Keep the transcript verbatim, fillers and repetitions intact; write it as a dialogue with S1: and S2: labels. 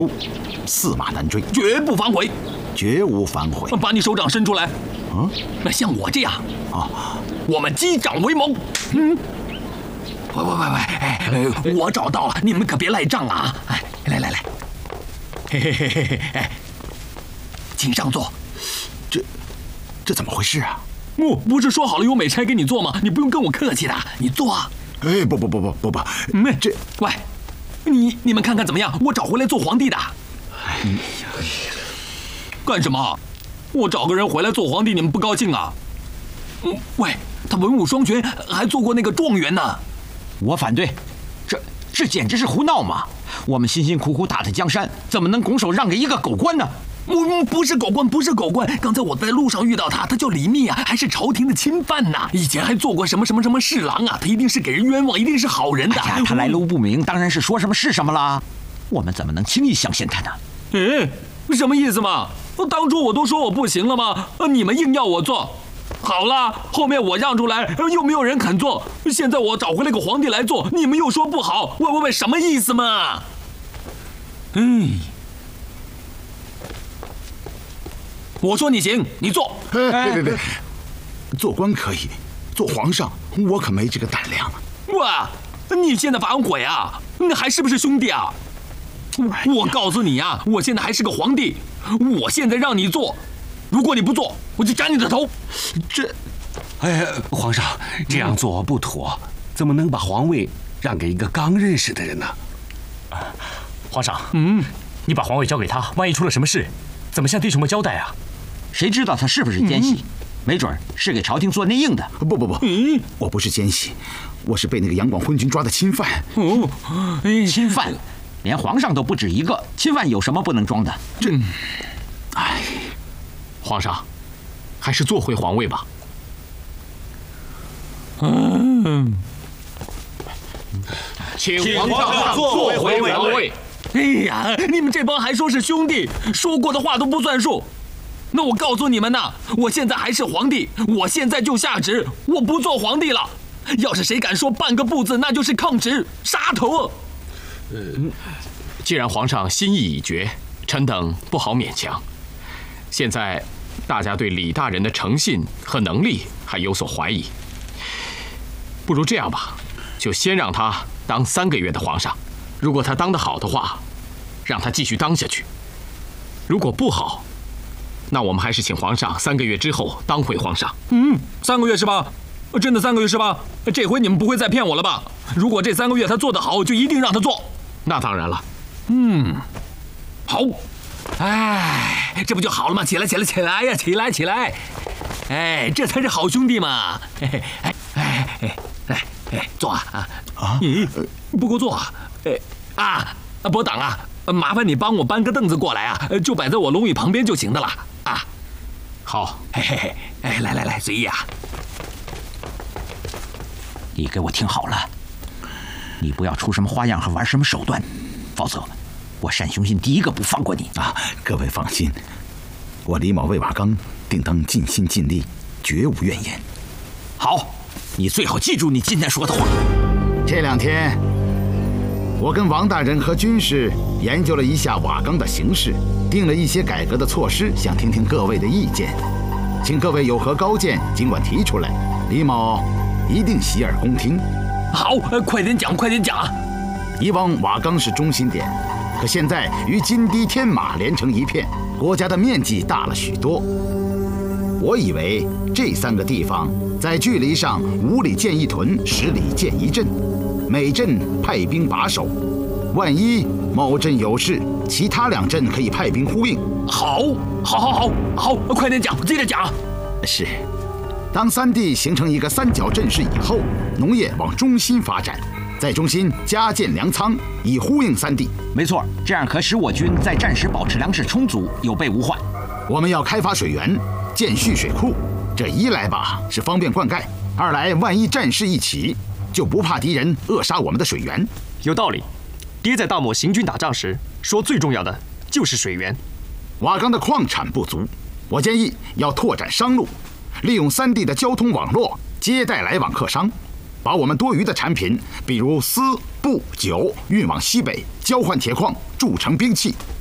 S1: 驷马难追，
S2: 绝不反悔，
S1: 绝无反悔。
S2: 把你手掌伸出来。
S1: 嗯，
S2: 那像我这样
S1: 啊，
S2: 我们击掌为盟。嗯，喂喂喂喂，哎，我找到了，你们可别赖账啊！哎，来来来，嘿嘿嘿嘿嘿，哎，请上座。
S1: 这这怎么回事啊？
S2: 我不是说好了有美差给你做吗？你不用跟我客气的，你坐啊。
S1: 哎，不不不不不不，
S2: 嗯，
S1: 这
S2: 喂。你你们看看怎么样？我找回来做皇帝的。哎呀，干什么？我找个人回来做皇帝，你们不高兴啊？嗯，喂，他文武双全，还做过那个状元呢。
S3: 我反对，这这简直是胡闹嘛！我们辛辛苦苦打的江山，怎么能拱手让给一个狗官呢？
S2: 不不是狗官，不是狗官。刚才我在路上遇到他，他叫李密啊，还是朝廷的钦犯呐。以前还做过什么什么什么侍郎啊，他一定是给人冤枉，一定是好人的。
S3: 哎呀，他来路不明，当然是说什么是什么啦。我们怎么能轻易相信他呢？
S2: 嗯，什么意思嘛？当初我都说我不行了吗？你们硬要我做。好了，后面我让出来，又没有人肯做。现在我找回来个皇帝来做，你们又说不好。喂喂喂，什么意思嘛？嗯。我说你行，你做。
S1: 哎，别别别，做官可以，做皇上我可没这个胆量。
S2: 哇，你现在反悔啊？你还是不是兄弟啊？我告诉你啊，我现在还是个皇帝，我现在让你做，如果你不做，我就斩你的头。
S1: 这，
S4: 哎，皇上这样做不妥，怎么能把皇位让给一个刚认识的人呢？
S5: 皇上，嗯，你把皇位交给他，万一出了什么事，怎么向弟兄们交代啊？
S3: 谁知道他是不是奸细？嗯、没准是给朝廷做内应的。
S1: 不不不，嗯、我不是奸细，我是被那个杨广昏君抓的钦犯。
S3: 哦，钦犯，连皇上都不止一个，钦犯有什么不能装的？
S1: 这，
S5: 哎，皇上，还是坐回皇位吧。
S2: 嗯，
S5: 请皇上坐回皇位。
S2: 哎呀，你们这帮还说是兄弟，说过的话都不算数。那我告诉你们呐，我现在还是皇帝，我现在就下旨，我不做皇帝了。要是谁敢说半个不字，那就是抗旨，杀头。
S5: 呃，既然皇上心意已决，臣等不好勉强。现在大家对李大人的诚信和能力还有所怀疑，不如这样吧，就先让他当三个月的皇上。如果他当得好的话，让他继续当下去；如果不好，那我们还是请皇上三个月之后当回皇上。
S2: 嗯，三个月是吧？真的三个月是吧？这回你们不会再骗我了吧？如果这三个月他做得好，就一定让他做。
S5: 那当然了。
S2: 嗯，好。哎，这不就好了吗？起来，起来，起来呀！起来，起来！哎，这才是好兄弟嘛！哎哎哎哎哎哎，坐啊啊啊！咦，不够坐啊！哎啊，伯党啊，麻烦你帮我搬个凳子过来啊，就摆在我龙椅旁边就行的了啊。
S5: 好，
S2: 嘿嘿嘿，哎，来来来，随意啊。
S3: 你给我听好了，你不要出什么花样和玩什么手段，否则我单雄信第一个不放过你
S1: 啊！各位放心，我李某魏瓦岗定当尽心尽力，绝无怨言。
S3: 好，你最好记住你今天说的话。
S1: 这两天，我跟王大人和军士研究了一下瓦岗的形势，定了一些改革的措施，想听听各位的意见，请各位有何高见，尽管提出来，李某一定洗耳恭听。
S2: 好，快点讲，快点讲。
S1: 以往瓦岗是中心点，可现在与金堤天马连成一片，国家的面积大了许多。我以为这三个地方在距离上五里建一屯，十里建一镇，每镇派兵把守，万一某镇有事，其他两镇可以派兵呼应。
S2: 好，好，好，好，好，快点讲，接着讲。
S1: 是，当三地形成一个三角阵势以后，农业往中心发展，在中心加建粮仓，以呼应三地。
S3: 没错，这样可使我军在战时保持粮食充足，有备无患。
S1: 我们要开发水源，建蓄水库，这一来吧是方便灌溉，二来万一战事一起，就不怕敌人扼杀我们的水源。
S6: 有道理。爹在大漠行军打仗时说，最重要的就是水源。
S1: 瓦岗的矿产不足，我建议要拓展商路，利用三地的交通网络接待来往客商。 把我们多余的产品，比如丝、布、酒，运往西北，交换铁矿，铸成兵器。